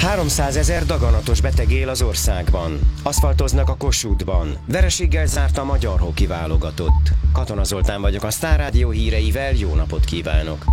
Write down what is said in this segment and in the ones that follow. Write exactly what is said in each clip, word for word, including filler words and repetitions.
háromszázezer daganatos beteg él az országban. Aszfaltoznak a Kossuthban. Vereséggel zárt a magyar hoki válogatott. Katona Zoltán vagyok, a Sztár Rádió híreivel, jó napot kívánok!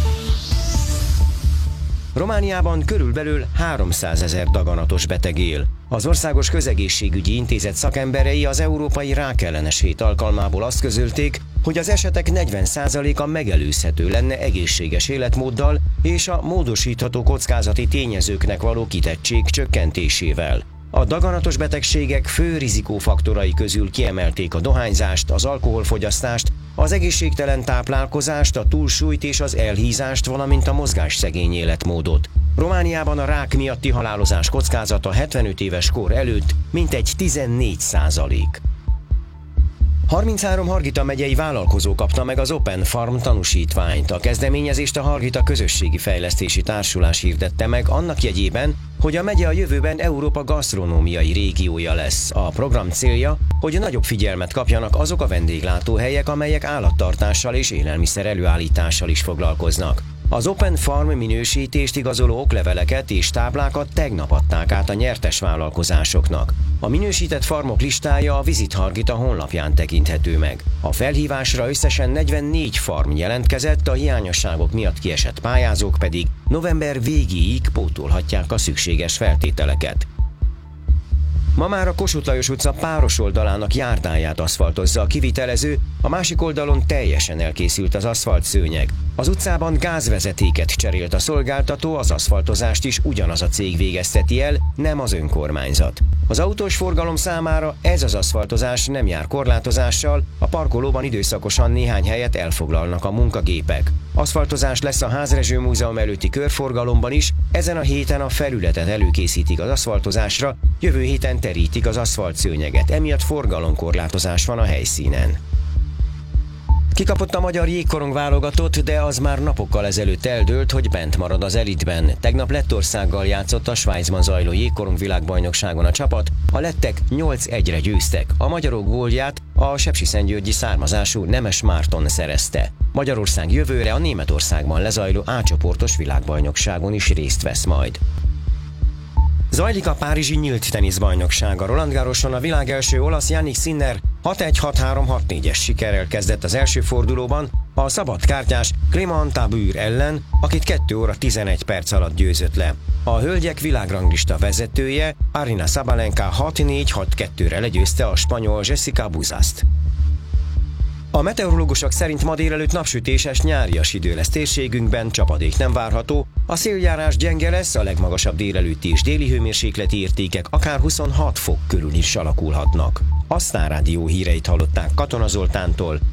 Romániában körülbelül háromszázezer daganatos beteg él. Az Országos Közegészségügyi Intézet szakemberei az Európai Rákellenes Hét alkalmából azt közölték, hogy az esetek negyven százaléka megelőzhető lenne egészséges életmóddal és a módosítható kockázati tényezőknek való kitettség csökkentésével. A daganatos betegségek fő rizikófaktorai közül kiemelték a dohányzást, az alkoholfogyasztást, az egészségtelen táplálkozást, a túlsúlyt és az elhízást, valamint a mozgásszegény életmódot. Romániában a rák miatti halálozás kockázata hetvenöt éves kor előtt mintegy tizennégy százalék. harminchárom Hargita megyei vállalkozó kapta meg az Open Farm tanúsítványt. A kezdeményezést a Hargita Közösségi Fejlesztési Társulás hirdette meg annak jegyében, hogy a megye a jövőben Európa gasztronómiai régiója lesz. A program célja, hogy nagyobb figyelmet kapjanak azok a vendéglátóhelyek, amelyek állattartással és élelmiszer előállítással is foglalkoznak. Az Open Farm minősítést igazoló okleveleket és táblákat tegnap adták át a nyertes vállalkozásoknak. A minősített farmok listája a Visit Hargita honlapján tekinthető meg. A felhívásra összesen negyvennégy farm jelentkezett, a hiányosságok miatt kiesett pályázók pedig november végéig pótolhatják a szükséges feltételeket. Ma már a Kossuth Lajos utca páros oldalának járdáját aszfaltozza a kivitelező, a másik oldalon teljesen elkészült az aszfaltszőnyeg. Az utcában gázvezetéket cserélt a szolgáltató, az aszfaltozást is ugyanaz a cég végezteti el, nem az önkormányzat. Az autós forgalom számára ez az aszfaltozás nem jár korlátozással, a parkolóban időszakosan néhány helyet elfoglalnak a munkagépek. Aszfaltozás lesz a Házrezső Múzeum előtti körforgalomban is, ezen a héten a felületet előkészítik az aszfaltozásra, jövő héten terítik az aszfaltszőnyeget, emiatt forgalomkorlátozás van a helyszínen. Kikapott a magyar jégkorong válogatott, de az már napokkal ezelőtt eldőlt, hogy bent marad az elitben. Tegnap Lettországgal játszott a Svájcban zajló jégkorong világbajnokságon a csapat, a lettek nyolc egyre győztek. A magyarok gólját a sepsiszentgyörgyi származású Nemes Márton szerezte. Magyarország jövőre a Németországban lezajló A csoportos világbajnokságon is részt vesz majd. Zajlik a párizsi nyílt teniszbajnokság. A Roland Garroson a világ első olasz Jannik Sinner hat egy hat három hat négyes sikerrel kezdett az első fordulóban a szabadkártyás Clément Tabur ellen, akit kettő óra tizenegy perc alatt győzött le. A hölgyek világranglista vezetője Aryna Sabalenka hat négy hat kettőre legyőzte a spanyol Jessica Buzast. A meteorológusok szerint ma délelőtt napsütéses, nyárias idő lesz térségünkben, csapadék nem várható, a széljárás gyenge lesz, a legmagasabb délelőtti és déli hőmérsékleti értékek akár huszonhat fok körül is alakulhatnak. A Sztár Rádió híreit hallották Katona Zoltántól.